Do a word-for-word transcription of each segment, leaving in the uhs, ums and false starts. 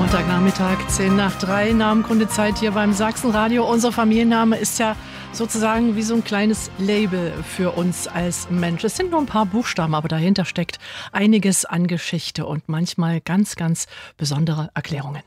Sonntagnachmittag, zehn nach drei, Namenkundezeit hier beim Sachsenradio. Unser Familienname ist ja sozusagen wie so ein kleines Label für uns als Mensch. Es sind nur ein paar Buchstaben, aber dahinter steckt einiges an Geschichte und manchmal ganz, ganz besondere Erklärungen.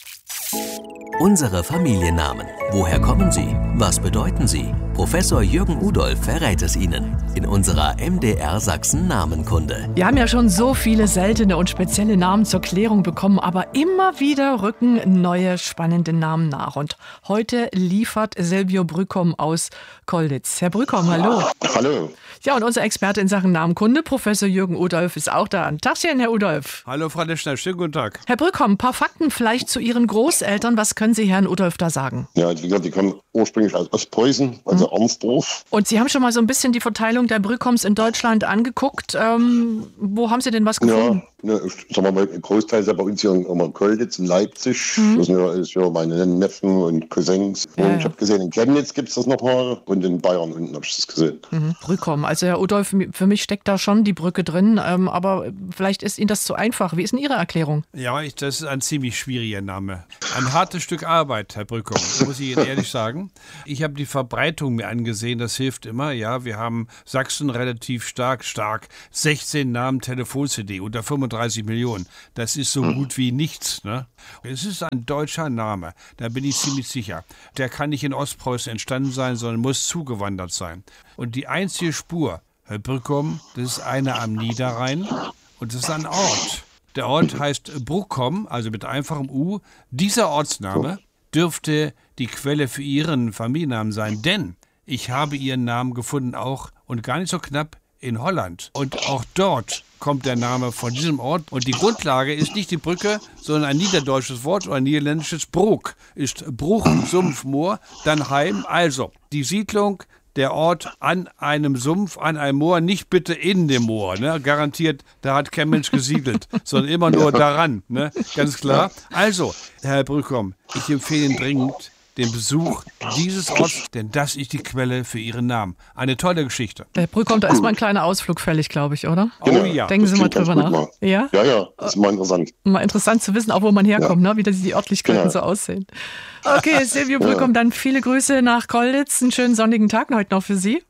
Unsere Familiennamen. Woher kommen sie? Was bedeuten sie? Professor Jürgen Udolph verrät es Ihnen in unserer M D R Sachsen Namenkunde. Wir haben ja schon so viele seltene und spezielle Namen zur Klärung bekommen, aber immer wieder rücken neue spannende Namen nach. Und heute liefert Silvio Brükom aus Kolditz. Herr Brükom, hallo. Hallo. Ja, und unser Experte in Sachen Namenkunde, Professor Jürgen Udolph, ist auch da. Tagchen, Herr Udolph. Hallo, Frau Deschner, schönen guten Tag. Herr Brükom, ein paar Fakten vielleicht zu Ihren Großeltern. Was können Sie Herrn Udolph da sagen? Ja, wie gesagt, die kommen ursprünglich aus Ostpreußen, also mhm. Arnsdorf. Und Sie haben schon mal so ein bisschen die Verteilung der Brükoms in Deutschland angeguckt. Ähm, wo haben Sie denn was gefunden? Ja, ne, ich sag mal, ein Großteil ist ja bei uns hier in Kolditz, in Leipzig. Mhm. Das sind ja, ist ja meine Neffen und Cousins. Und ja, ich habe gesehen, in Chemnitz gibt es das noch mal und in Bayern unten habe ich das gesehen. Mhm. Brükom, also Herr Udolph, für mich steckt da schon die Brücke drin, ähm, aber vielleicht ist Ihnen das zu einfach. Wie ist denn Ihre Erklärung? Ja, ich, das ist ein ziemlich schwieriger Name. Ein hartes Stück Arbeit, Herr Brükom, muss ich Ihnen ehrlich sagen. Ich habe die Verbreitung mir angesehen, das hilft immer. Ja, wir haben Sachsen relativ stark, stark. sechzehn Namen Telefon-C D, unter fünfunddreißig Millionen. Das ist so gut wie nichts. Ne? Es ist ein deutscher Name, da bin ich ziemlich sicher. Der kann nicht in Ostpreußen entstanden sein, sondern muss zugewandert sein. Und die einzige Spur, Herr Brükom, das ist eine am Niederrhein und das ist ein Ort. Der Ort heißt Bruckom, also mit einfachem U. Dieser Ortsname dürfte die Quelle für Ihren Familiennamen sein, denn ich habe Ihren Namen gefunden auch und gar nicht so knapp in Holland. Und auch dort kommt der Name von diesem Ort. Und die Grundlage ist nicht die Brücke, sondern ein niederdeutsches Wort oder ein niederländisches Brook. Ist Bruch, Sumpf, Moor, dann Heim. Also die Siedlung, der Ort an einem Sumpf, an einem Moor, nicht bitte in dem Moor. Ne? Garantiert, da hat kein Mensch gesiedelt, sondern immer nur daran. Ne? Ganz klar. Also, Herr Brükom, ich empfehle Ihnen dringend den Besuch dieses Orts, denn das ist die Quelle für Ihren Namen. Eine tolle Geschichte. Herr Brükom, da ist mal ein kleiner Ausflug fällig, glaube ich, oder? Genau. Oh ja. Denken Sie mal drüber nach. Mal. Ja? ja, ja, das ist mal interessant. Mal interessant zu wissen, auch wo man herkommt, ja. ne? wie die Örtlichkeiten genau. so aussehen. Okay, Silvio Brükom, dann viele Grüße nach Kolditz. Einen schönen sonnigen Tag heute noch für Sie.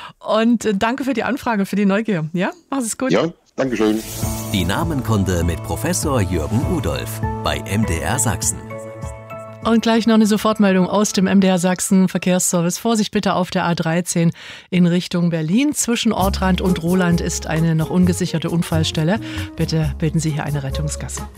Und danke für die Anfrage, für die Neugier. Ja, mach es gut. Ja, danke schön. Die Namenkunde mit Professor Jürgen Udolph bei M D R Sachsen. Und gleich noch eine Sofortmeldung aus dem M D R Sachsen Verkehrsservice. Vorsicht bitte auf der A dreizehn in Richtung Berlin. Zwischen Ortrand und Roland ist eine noch ungesicherte Unfallstelle. Bitte bilden Sie hier eine Rettungsgasse.